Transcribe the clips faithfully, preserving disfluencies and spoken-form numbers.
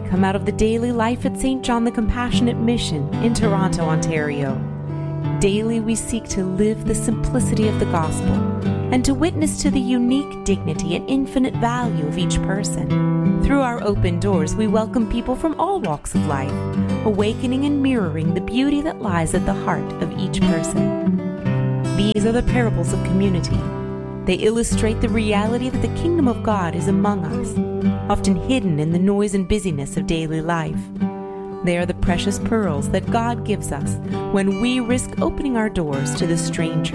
come out of the daily life at Saint John the Compassionate Mission in Toronto, Ontario. Daily we seek to live the simplicity of the gospel and to witness to the unique dignity and infinite value of each person. Through our open doors, we welcome people from all walks of life, awakening and mirroring the beauty that lies at the heart of each person. These are the parables of community. They illustrate the reality that the kingdom of God is among us, often hidden in the noise and busyness of daily life. They are the precious pearls that God gives us when we risk opening our doors to the stranger.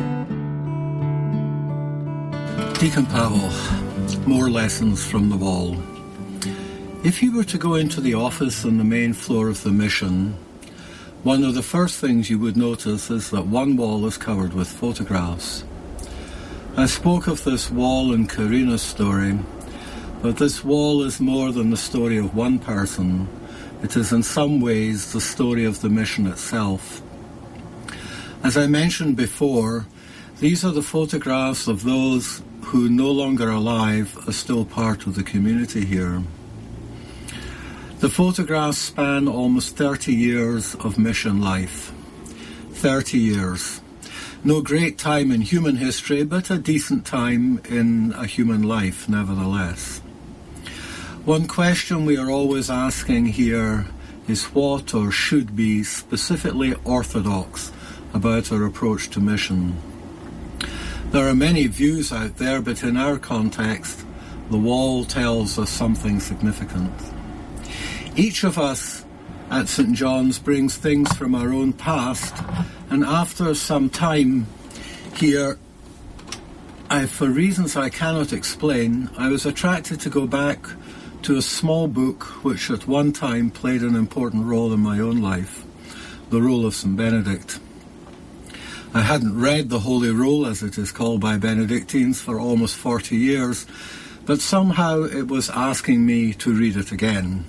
Deacon Pavel, more lessons from the wall. If you were to go into the office on the main floor of the mission, one of the first things you would notice is that one wall is covered with photographs. I spoke of this wall in Karina's story, but this wall is more than the story of one person. It is in some ways the story of the mission itself. As I mentioned before, these are the photographs of those who, no longer alive, are still part of the community here. The photographs span almost thirty years of mission life. thirty years. No great time in human history, but a decent time in a human life, nevertheless. One question we are always asking here is what or should be specifically orthodox about our approach to mission. There are many views out there, but in our context, the wall tells us something significant. Each of us at Saint John's brings things from our own past, and after some time here, I, for reasons I cannot explain, I was attracted to go back to a small book which at one time played an important role in my own life, the Rule of Saint Benedict. I hadn't read the Holy Rule, as it is called by Benedictines, for almost forty years, but somehow it was asking me to read it again.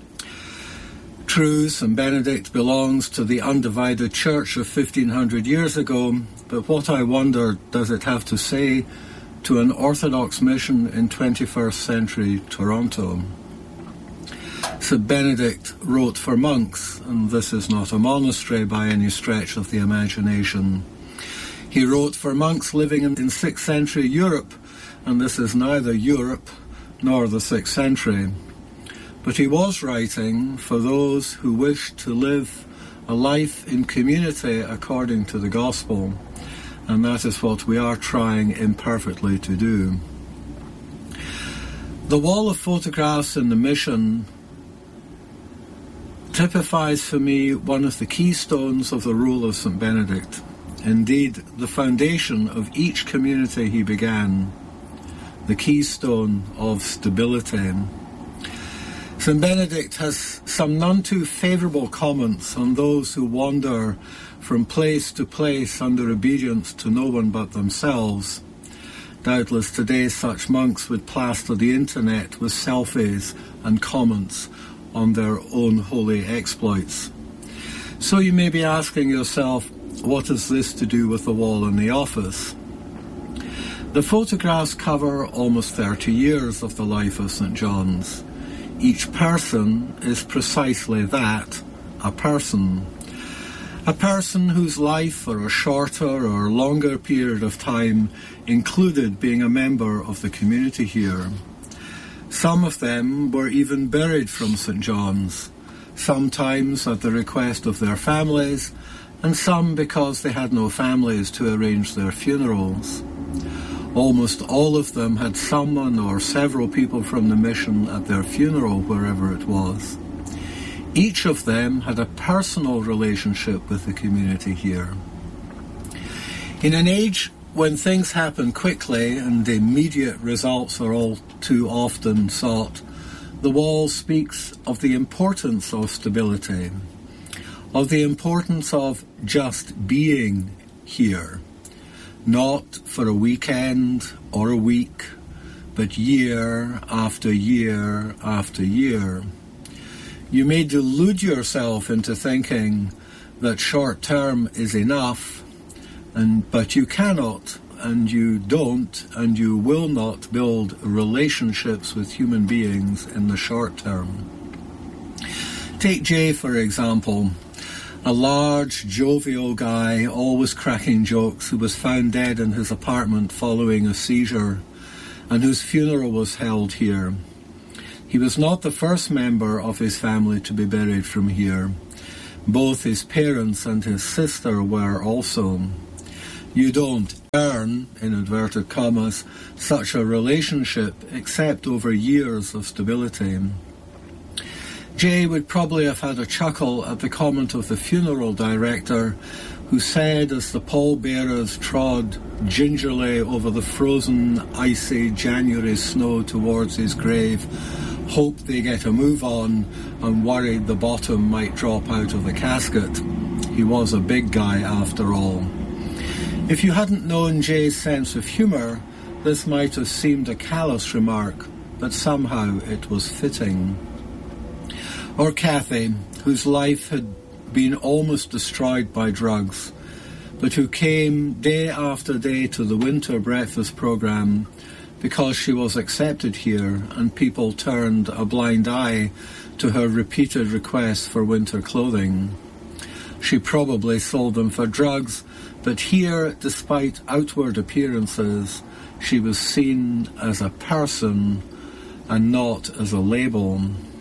True, Saint Benedict belongs to the undivided church of fifteen hundred years ago, but what I wonder does it have to say to an Orthodox mission in twenty-first century Toronto? Saint Benedict wrote for monks, and this is not a monastery by any stretch of the imagination. He wrote for monks living in sixth century Europe, and this is neither Europe nor the sixth century. But he was writing for those who wished to live a life in community according to the gospel, and that is what we are trying imperfectly to do. The wall of photographs in the mission typifies for me one of the keystones of the Rule of Saint Benedict, indeed the foundation of each community he began, the keystone of stability. Saint Benedict has some none too favourable comments on those who wander from place to place under obedience to no one but themselves. Doubtless today such monks would plaster the internet with selfies and comments on their own holy exploits. So you may be asking yourself, what is this to do with the wall in the office? The photographs cover almost thirty years of the life of Saint John's. Each person is precisely that, a person. A person whose life for a shorter or longer period of time included being a member of the community here. Some of them were even buried from Saint John's, sometimes at the request of their families, and some because they had no families to arrange their funerals. Almost all of them had someone or several people from the mission at their funeral, wherever it was. Each of them had a personal relationship with the community here. In an age when things happen quickly and immediate results are all too often sought, the wall speaks of the importance of stability, of the importance of just being here. Not for a weekend or a week, but year after year after year. You may delude yourself into thinking that short term is enough, and but you cannot, and you don't, and you will not build relationships with human beings in the short term. Take Jay, for example, a large, jovial guy, always cracking jokes, who was found dead in his apartment following a seizure, and whose funeral was held here. He was not the first member of his family to be buried from here. Both his parents and his sister were also. You don't earn, in inverted commas, such a relationship except over years of stability. Jay would probably have had a chuckle at the comment of the funeral director, who said as the pallbearers trod gingerly over the frozen, icy January snow towards his grave, hoped they get a move on and worried the bottom might drop out of the casket. He was a big guy after all. If you hadn't known Jay's sense of humour, this might have seemed a callous remark, but somehow it was fitting. Or Kathy, whose life had been almost destroyed by drugs, but who came day after day to the winter breakfast programme because she was accepted here and people turned a blind eye to her repeated requests for winter clothing. She probably sold them for drugs, but here, despite outward appearances, she was seen as a person and not as a label.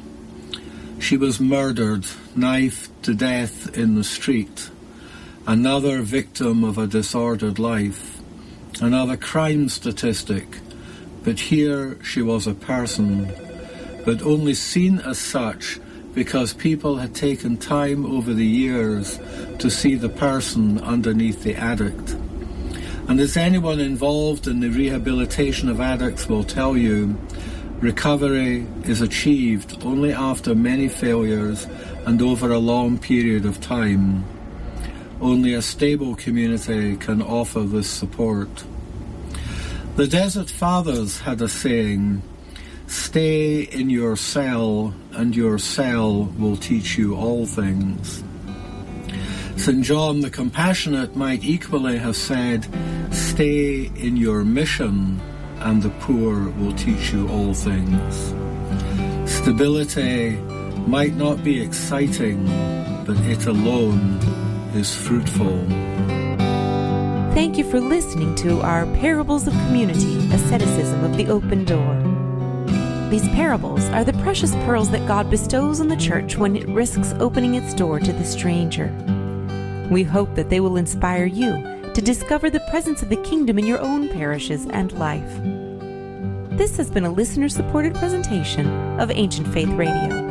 She was murdered, knifed to death in the street, another victim of a disordered life, another crime statistic, but here she was a person, but only seen as such because people had taken time over the years to see the person underneath the addict. And as anyone involved in the rehabilitation of addicts will tell you, recovery is achieved only after many failures and over a long period of time. Only a stable community can offer this support. The Desert Fathers had a saying, "Stay in your cell, and your cell will teach you all things." Saint John the Compassionate might equally have said, "Stay in your mission, and the poor will teach you all things." Stability might not be exciting, but it alone is fruitful. Thank you for listening to our Parables of Community, Asceticism of the Open Door. These parables are the precious pearls that God bestows on the church when it risks opening its door to the stranger. We hope that they will inspire you to discover the presence of the kingdom in your own parishes and life. This has been a listener-supported presentation of Ancient Faith Radio.